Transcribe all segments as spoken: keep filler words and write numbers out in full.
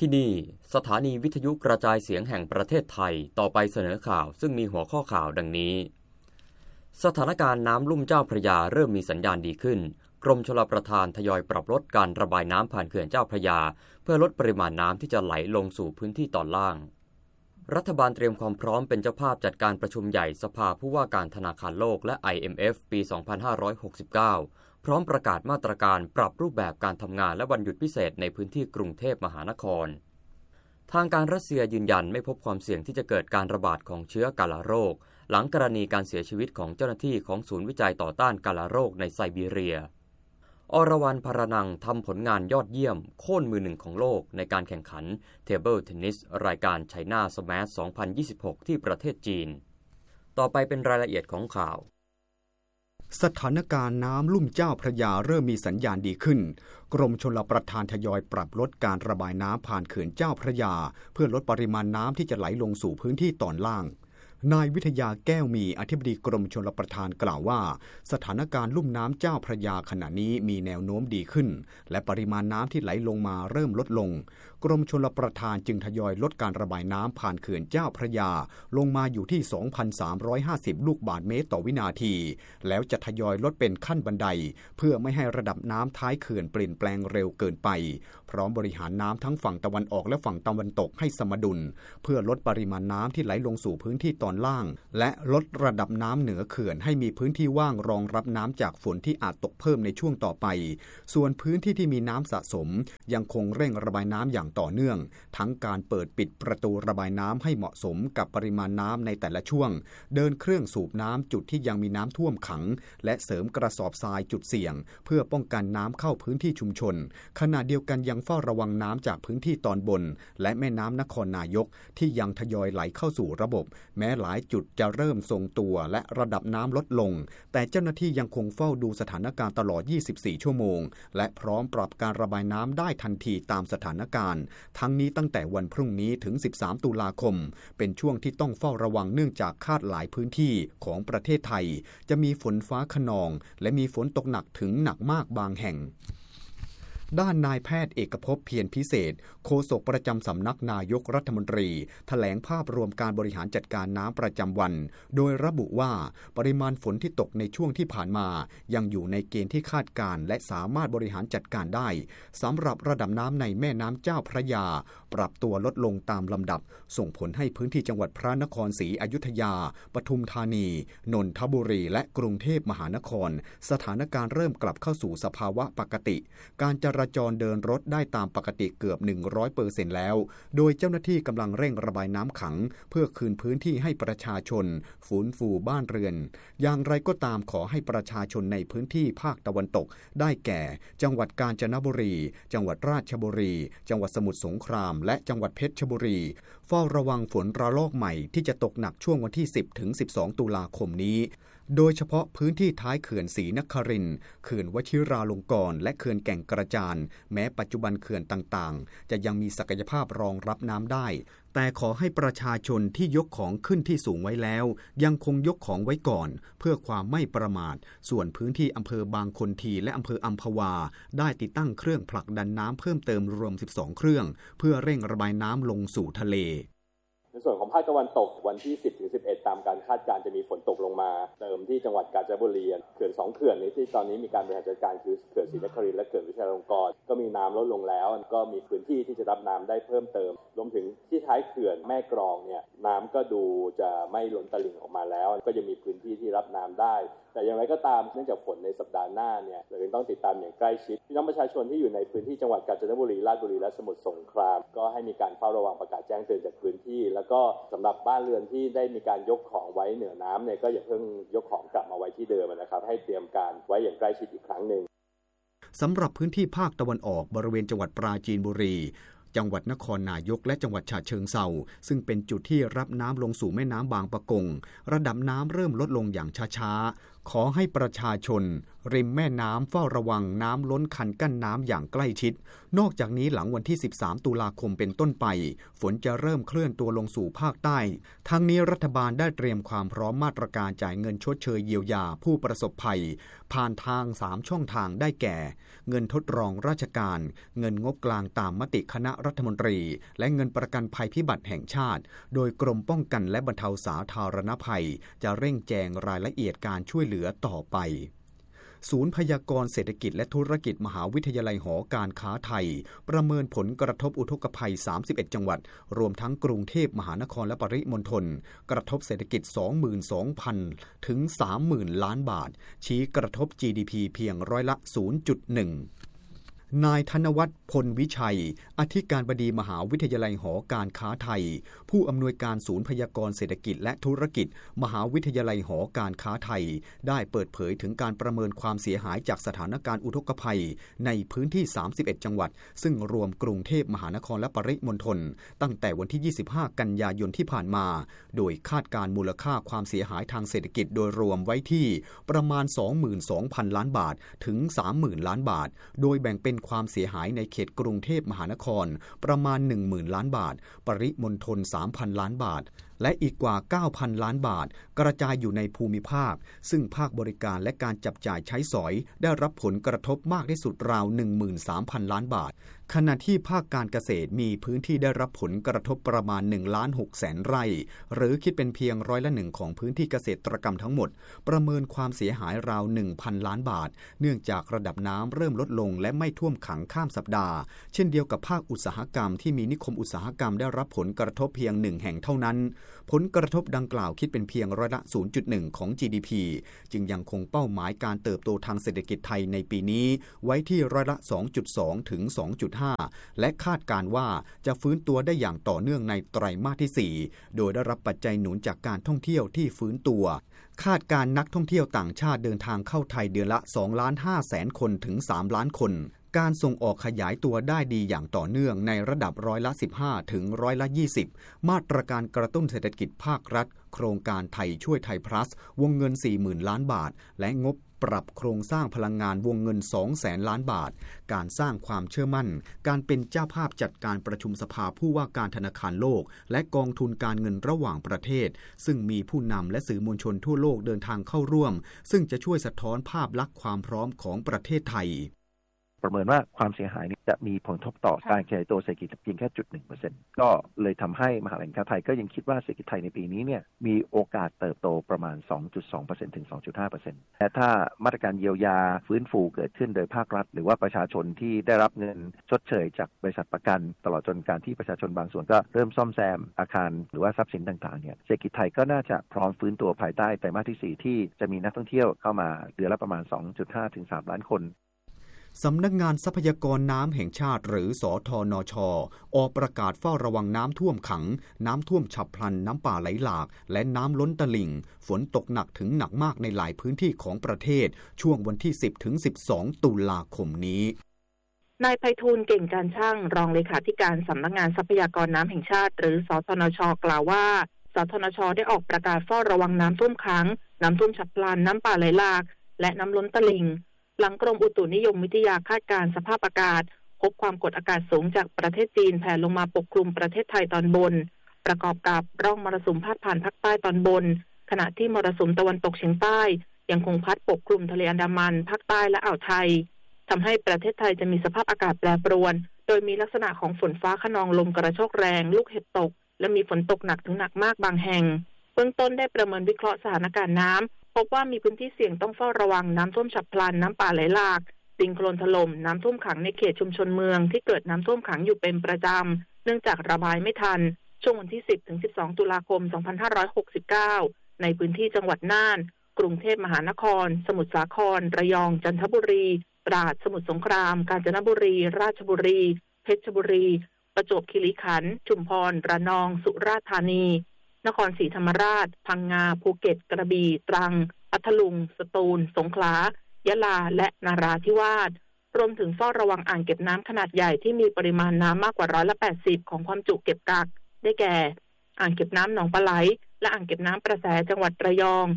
ที่นี่สถานีวิทยุกระจายเสียงแห่งประเทศไทยต่อไปเสนอข่าวซึ่งมีหัวข้อข่าวดังนี้สถานการณ์น้ำลุ่มเจ้าพระยาเริ่มมีสัญญาณดีขึ้นกรมชลประทานทยอยปรับลดการระบายน้ำผ่านเขื่อนเจ้าพระยาเพื่อลดปริมาณน้ำที่จะไหลลงสู่พื้นที่ตอนล่างรัฐบาลเตรียมความพร้อมเป็นเจ้าภาพจัดการประชุมใหญ่สภาผู้ว่าการธนาคารโลกและ ไอ เอ็ม เอฟ ปี สองพันห้าร้อยหกสิบเก้า พร้อมประกาศมาตรการปรับรูปแบบการทำงานและวันหยุดพิเศษในพื้นที่กรุงเทพมหานครทางการรัสเซียยืนยันไม่พบความเสี่ยงที่จะเกิดการระบาดของเชื้อกาฬโรคหลังกรณีการเสียชีวิตของเจ้าหน้าที่ของศูนย์วิจัยต่อต้านกาฬโรคในไซบีเรียอรวรรณ พรนังทำผลงานยอดเยี่ยมโค่นมือหนึ่งของโลกในการแข่งขันเทเบิลเทนนิสรายการไชน่าสแมชสองพันยี่สิบหกที่ประเทศจีนต่อไปเป็นรายละเอียดของข่าวสถานการณ์น้ำลุ่มเจ้าพระยาเริ่มมีสัญญาณดีขึ้นกรมชลประทานทยอยปรับลดการระบายน้ำผ่านเขื่อนเจ้าพระยาเพื่อลดปริมาณน้ำที่จะไหลลงสู่พื้นที่ตอนล่างนายวิทยาแก้วมีอธิบดีกรมชลประทานกล่าวว่าสถานการณ์ลุ่มน้ำเจ้าพระยาขณะนี้มีแนวโน้มดีขึ้นและปริมาณน้ำที่ไหลลงมาเริ่มลดลงกรมชลประทานจึงทยอยลดการระบายน้ำผ่านเขื่อนเจ้าพระยาลงมาอยู่ที่ สองพันสามร้อยห้าสิบ ลูกบาศก์เมตรต่อวินาทีแล้วจะทยอยลดเป็นขั้นบันไดเพื่อไม่ให้ระดับน้ำท้ายเขื่อนเปลี่ยนแปลงเร็วเกินไปพร้อมบริหารน้ำทั้งฝั่งตะวันออกและฝั่งตะวันตกให้สมดุลเพื่อลดปริมาณน้ำที่ไหลลงสู่พื้นที่ตอนล่างและลดระดับน้ำเหนือเขื่อนให้มีพื้นที่ว่างรองรับน้ำจากฝนที่อาจตกเพิ่มในช่วงต่อไปส่วนพื้นที่ที่มีน้ำสะสมยังคงเร่งระบายน้ำอย่างต่อเนื่องทั้งการเปิดปิดประตูระบายน้ำให้เหมาะสมกับปริมาณน้ำในแต่ละช่วงเดินเครื่องสูบน้ำจุดที่ยังมีน้ำท่วมขังและเสริมกระสอบทรายจุดเสี่ยงเพื่อป้องกันน้ำเข้าพื้นที่ชุมชนขณะเดียวกันยังเฝ้าระวังน้ำจากพื้นที่ตอนบนและแม่น้ำนครนายกที่ยังทยอยไหลเข้าสู่ระบบแม้หลายจุดจะเริ่มทรงตัวและระดับน้ำลดลงแต่เจ้าหน้าที่ยังคงเฝ้าดูสถานการณ์ตลอดยี่สิบสี่ชั่วโมงและพร้อมปรับการระบายน้ำได้ทันทีตามสถานการณ์ทั้งนี้ตั้งแต่วันพรุ่งนี้ถึงสิบสามตุลาคมเป็นช่วงที่ต้องเฝ้าระวังเนื่องจากคาดหลายพื้นที่ของประเทศไทยจะมีฝนฟ้าคะนองและมีฝนตกหนักถึงหนักมากบางแห่งด้านนายแพทย์เอกภพเพียรพิเศษโฆษกประจำสำนักนายกรัฐมนตรีแถลงภาพรวมการบริหารจัดการน้ำประจำวันโดยระบุว่าปริมาณฝนที่ตกในช่วงที่ผ่านมายังอยู่ในเกณฑ์ที่คาดการและสามารถบริหารจัดการได้สำหรับระดับน้ำในแม่น้ำเจ้าพระยาปรับตัวลดลงตามลำดับส่งผลให้พื้นที่จังหวัดพระนครศรีอยุธยาปทุมธานีนนทบุรีและกรุงเทพมหานครสถานการณ์เริ่มกลับเข้าสู่สภาวะปกติการจราจรเดินรถได้ตามปกติเกือบ หนึ่งร้อยเปอร์เซ็นต์ แล้วโดยเจ้าหน้าที่กำลังเร่งระบายน้ำขังเพื่อคืนพื้นที่ให้ประชาชนฟื้นฟูบ้านเรือนอย่างไรก็ตามขอให้ประชาชนในพื้นที่ภาคตะวันตกได้แก่จังหวัดกาญจนบุรีจังหวัดราชบุรีจังหวัดสมุทรสงครามและจังหวัดเพชรบุรีเฝ้าระวังฝนระลอกใหม่ที่จะตกหนักช่วงวันที่สิบถึงสิบสองตุลาคมนี้โดยเฉพาะพื้นที่ท้ายเขื่อนศรีนครินทร์เขื่อนวชิราลงกรณ์และเขื่อนแก่งกระจานแม้ปัจจุบันเขื่อนต่างๆจะยังมีศักยภาพรองรับน้ำได้แต่ขอให้ประชาชนที่ยกของขึ้นที่สูงไว้แล้วยังคงยกของไว้ก่อนเพื่อความไม่ประมาทส่วนพื้นที่อำเภอบางคนทีและอำเภออัมพวาได้ติดตั้งเครื่องผลักดันน้ำเพิ่มเติมรวมสิบสองเครื่องเพื่อเร่งระบายน้ำลงสู่ทะเลในส่วนของภาคตะวันตกวันที่สิบถึงสิบเอ็ดตามการคาดการณ์จะมีฝนตกลงมาเติมที่จังหวัดกาญจนบุรีเขื่อนสองเขื่อนนี้ที่ตอนนี้มีการบริหารจัดการคือเขื่อนศรีนครินทร์และเขื่อนวชิราลงกรณ์ก็มีน้ำลดลงแล้วก็มีพื้นที่ที่จะรับน้ำได้เพิ่มเติมรวมถึงที่ท้ายเขื่อนแม่กลองเนี่ยน้ำก็ดูจะไม่ล้นตลิ่งออกมาแล้วก็จะมีพื้นที่ที่รับน้ำได้แต่อย่างไรก็ตามเนื่องจากฝนในสัปดาห์หน้าเนี่ยเราต้องติดตามอย่างใกล้ชิดพี่น้องประชาชนที่อยู่ในพื้นที่จังหวัดกาญจนบุรีราชบุรีและสมุทรสงครามก็ให้มีการเฝ้าระวังประกาศแจ้งเตือนจากพื้นที่แล้วก็สำหรับบ้านเรือนที่ได้มีการยกของไว้เหนือน้ำเนี่ยก็อย่าเพิ่งยกของกลับมาไว้ที่เดิมนะครับให้เตรียมการไว้อย่างใกล้ชิดอีกครั้งหนึ่งสำหรับพื้นที่ภาคตะวันออกบริเวณจังหวัดปราจีนบุรีจังหวัดนครนายกและจังหวัดฉะเชิงเทราซึ่งเป็นจุดที่รับน้ำลงสู่แม่น้ำบางปะกงระดับน้ำเริ่มลดลงอย่างช้าๆขอให้ประชาชนริมแม่น้ำเฝ้าระวังน้ำล้นคันกั้นน้ำอย่างใกล้ชิดนอกจากนี้หลังวันที่สิบสามตุลาคมเป็นต้นไปฝนจะเริ่มเคลื่อนตัวลงสู่ภาคใต้ทั้งนี้รัฐบาลได้เตรียมความพร้อมมาตรการจ่ายเงินชดเชยเยียวยาผู้ประสบภัยผ่านทางสามช่องทางได้แก่เงินทดรองราชการเงินงบกลางตามมติคณะรัฐมนตรีและเงินประกันภัยพิบัติแห่งชาติโดยกรมป้องกันและบรรเทาสาธารณภัยจะเร่งแจงรายละเอียดการช่วยเหลือต่อไปศูนย์พยากรณ์เศรษฐกิจและธุรกิจมหาวิทยาลัยหอการค้าไทยประเมินผลกระทบอุทกภัยสามสิบเอ็ดจังหวัดรวมทั้งกรุงเทพมหานครและปริมณฑลกระทบเศรษฐกิจ สองหมื่นสองพัน ถึง สามหมื่น ล้านบาทชี้กระทบ จี ดี พี เพียงร้อยละ ศูนย์จุดหนึ่งนายธนวัฒน์พลวิชัยอธิการบดีมหาวิทยาลัยหอการค้าไทยผู้อำนวยการศูนย์พยากรณ์เศรษฐกิจและธุรกิจมหาวิทยาลัยหอการค้าไทยได้เปิดเผยถึงการประเมินความเสียหายจากสถานการณ์อุทกภัยในพื้นที่สามสิบเอ็ดจังหวัดซึ่งรวมกรุงเทพมหานครและปริมณฑลตั้งแต่วันที่ยี่สิบห้ากันยายนที่ผ่านมาโดยคาดการมูลค่าความเสียหายทางเศรษฐกิจโดยรวมไว้ที่ประมาณ สองหมื่นสองพัน ล้านบาทถึง สามหมื่น ล้านบาทโดยแบ่งเป็นความเสียหายในเขตกรุงเทพมหานครประมาณ หนึ่งหมื่น ล้านบาทปริมณฑล สามพัน ล้านบาทและอีกกว่า เก้าพัน ล้านบาทกระจายอยู่ในภูมิภาคซึ่งภาคบริการและการจับจ่ายใช้สอยได้รับผลกระทบมากที่สุดราว หนึ่งหมื่นสามพัน ล้านบาทขณะที่ภาคการเกษตรมีพื้นที่ได้รับผลกระทบประมาณ หนึ่งล้านหกแสน ไร่หรือคิดเป็นเพียงร้อยละหนึ่งของพื้นที่เกษตรกรรมทั้งหมดประเมินความเสียหายราว หนึ่งพัน ล้านบาทเนื่องจากระดับน้ำเริ่มลดลงและไม่ท่วมขังข้ามสัปดาห์เช่นเดียวกับภาคอุตสาหกรรมที่มีนิคมอุตสาหกรรมได้รับผลกระทบเพียงหนึ่งแห่งเท่านั้นผลกระทบดังกล่าวคิดเป็นเพียงร้อยละ ศูนย์จุดหนึ่ง ของ จี ดี พี จึงยังคงเป้าหมายการเติบโตทางเศรษฐกิจไทยในปีนี้ไว้ที่ร้อยละ สองจุดสอง ถึง สองจุดห้า และคาดการว่าจะฟื้นตัวได้อย่างต่อเนื่องในไตรมาสที่สี่โดยได้รับปัจจัยหนุนจากการท่องเที่ยวที่ฟื้นตัวคาดการนักท่องเที่ยวต่างชาติเดินทางเข้าไทยเดือนละ สองล้านห้าแสน คนถึง สามล้านคนการส่งออกขยายตัวได้ดีอย่างต่อเนื่องในระดับร้อยละ สิบห้า ถึงร้อยละ ยี่สิบมาตรการกระตุ้นเศรษฐกิจภาครัฐโครงการไทยช่วยไทยพลัสวงเงิน สี่หมื่น ล้านบาทและงบปรับโครงสร้างพลังงานวงเงิน สองแสน ล้านบาทการสร้างความเชื่อมั่นการเป็นเจ้าภาพจัดการประชุมสภาผู้ว่าการธนาคารโลกและกองทุนการเงินระหว่างประเทศซึ่งมีผู้นำและสื่อมวลชนทั่วโลกเดินทางเข้าร่วมซึ่งจะช่วยสะท้อนภาพลักษณ์ความพร้อมของประเทศไทยประเมินว่าความเสียหายนี้จะมีผลกระทบต่อการขยายตัวเศรษฐกิจเพียงแค่ จุดหนึ่งเปอร์เซ็นต์ ก็เลยทำให้มหาวิทยาลัยการค้าไทยก็ยังคิดว่าเศรษฐกิจไทยในปีนี้เนี่ยมีโอกาสเติบโตประมาณ สองจุดสองเปอร์เซ็นต์ ถึง สองจุดห้าเปอร์เซ็นต์ และถ้ามาตรการเยียวยาฟื้นฟูเกิดขึ้นโดยภาครัฐหรือว่าประชาชนที่ได้รับเงินชดเชยจากบริษัทประกันตลอดจนการที่ประชาชนบางส่วนก็เริ่มซ่อมแซมอาคารหรือว่าทรัพย์สินต่างๆเนี่ยเศรษฐกิจไทยก็น่าจะพร้อมฟื้นตัวภายใต้ไตรมาสที่สี่ที่จะมีนักท่องเที่ยวเข้ามาเดือนละประมาณ สองจุดห้า ถึง สามล้านคนสำนักงานทรัพยากรน้ำแห่งชาติหรือสทนช.ออกประกาศเฝ้าระวังน้ำท่วมขังน้ำท่วมฉับพลันน้ำป่าไหลหลากและน้ำล้นตลิ่งฝนตกหนักถึงหนักมากในหลายพื้นที่ของประเทศช่วงวันที่ สิบถึงสิบสอง ตุลาคมนี้นายไพฑูรย์เก่งการช่างรองเลขาธิการสำนักงานทรัพยากรน้ำแห่งชาติหรือสทนช.กล่าวว่าสทนช.ได้ออกประกาศเฝ้าระวังน้ำท่วมขังน้ำท่วมฉับพลันน้ำป่าไหลหลากและน้ำล้นตลิ่งหลังกรมอุตุนิยมวิทยาคาดการณ์สภาพอากาศพบความกดอากาศสูงจากประเทศจีนแผ่ลงมาปกคลุมประเทศไทยตอนบนประกอบกับร่องมรสุมพาดผ่านภาคใต้ตอนบนขณะที่มรสุมตะวันตกเฉียงใต้ยังคงพัดปกคลุมทะเลอันดามันภาคใต้และอ่าวไทยทำให้ประเทศไทยจะมีสภาพอากาศแปรปรวนโดยมีลักษณะของฝนฟ้าคะนองลมกระโชกแรงลูกเห็บตกและมีฝนตกหนักถึงหนักมากบางแห่งเบื้องต้นได้ประเมินวิเคราะห์สถานการณ์น้ำพบว่ามีพื้นที่เสี่ยงต้องเฝ้าระวังน้ำท่วมฉับพลันน้ำป่าไหลหลากดินโคลนถล่มน้ำท่วมขังในเขตชุมชนเมืองที่เกิดน้ำท่วมขังอยู่เป็นประจำเนื่องจากระบายไม่ทันช่วงวันที่ สิบถึงสิบสอง ตุลาคม สองพันห้าร้อยหกสิบเก้าในพื้นที่จังหวัดน่านกรุงเทพมหานครสมุทรสาครระยองจันทบุรีตราดสมุทรสงครามกาญจนบุรีราชบุรีเพชรบุรีประจวบคีรีขันธ์ชุมพรระนองสุราษฎร์ธานีนครศรีธรรมราชพังงาภูเก็ตกระบี่ตรังพัทลุงสตูลสงขลายะลาและนราธิวาสรวมถึงเฝ้าระวังอ่างเก็บน้ำขนาดใหญ่ที่มีปริมาณน้ำมากกว่าร้อยละแปดสิบของความจุเก็บกักได้แก่อ่างเก็บน้ำหนองปลาไหลและอ่างเก็บน้ำประแสจังหวัดระยอง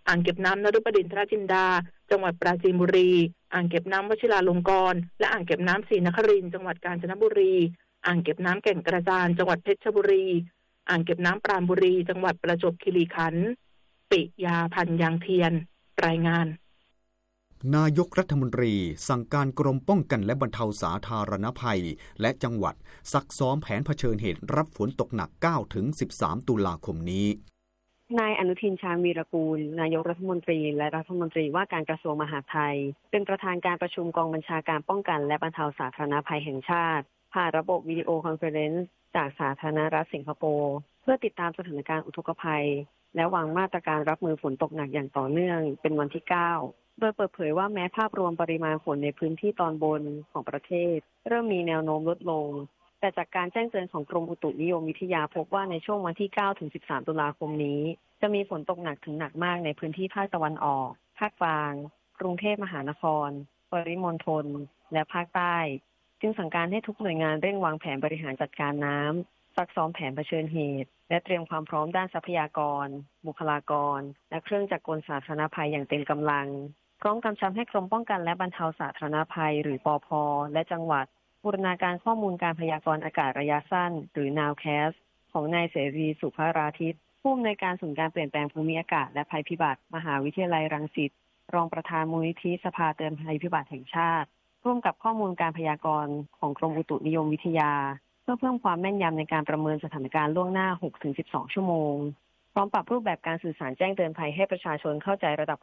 อ่างเก็บน้ำนฤบดินทรจินดาจังหวัดปราจีนบุรีอ่างเก็บน้ำวชิราลงกรณ์และอ่างเก็บน้ำศรีนครินทร์จังหวัดกาญจนบุรีอ่างเก็บน้ำแก่งกระจานจังหวัดเพชรบุรีอ่างเก็บน้ำปราณบุรีจังหวัดประจวบคีรีขันธ์ปิยาพันธ์ยางเทียนรายงานนายกรัฐมนตรีสั่งการกรมป้องกันและบรรเทาสาธารณภัยและจังหวัดซักซ้อมแผนเผชิญเหตุรับฝนตกหนัก เก้าถึงสิบสาม ตุลาคมนี้นายอนุทินชาญวีรกูลนายกรัฐมนตรีและรัฐมนตรีว่าการกระทรวงมหาดไทยเป็นประธานการประชุมกองบัญชาการป้องกันและบรรเทาสาธารณภัยแห่งชาติผ่านระบบวิดีโอคอนเฟอเรนซ์จากสาธารณรัฐสิงคโปร์เพื่อติดตามสถานการณ์อุทกภัยและวางมาตรการรับมือฝนตกหนักอย่างต่อเนื่องเป็นวันที่เก้าโดยเปิดเผยว่าแม้ภาพรวมปริมาณฝนในพื้นที่ตอนบนของประเทศเริ่มมีแนวโน้มลดลงแต่จากการแจ้งเตือนของกรมอุตุนิยมวิทยาพบว่าในช่วงวันที่เก้าถึงสิบสามตุลาคมนี้จะมีฝนตกหนักถึงหนักมากในพื้นที่ภาคตะวันออกภาคกลางกรุงเทพมหานครปริมณฑลและภาคใต้จึงสั่งการให้ทุกหน่วยงานเร่งวางแผนบริหารจัดการน้ำซักซ้อมแผนเผชิญเหตุและเตรียมความพร้อมด้านทรัพยากรบุคลากรและเครื่องจักรกลสาธารณภัยอย่างเต็มกำลังพร้อมกำชับให้กรมป้องกันและบรรเทาสาธารณภัยหรือปภ.และจังหวัดบูรณาการข้อมูลการพยากรณ์อากาศระยะสั้นหรือ นาวแคส ของนายเสรีสุภาราทิตผู้อำนวยการศูนย์การเปลี่ยนแปลงภูมิอากาศและภัยพิบัติมหาวิทยาลัยรังสิตรองประธานมูลนิธิสภาเตือนภัยพิบัติแห่งชาติร่วมกับข้อมูลการพยากรณ์ของกรมอุตุนิยมวิทยาเพื่อเพิ่มความแม่นยำในการประเมินสถานการณ์ล่วงหน้า หกถึงสิบสอง ชั่วโมงพร้อมปรับรูปแบบการสื่อสารแจ้งเตือนภัยให้ประชาชนเข้าใจระดับ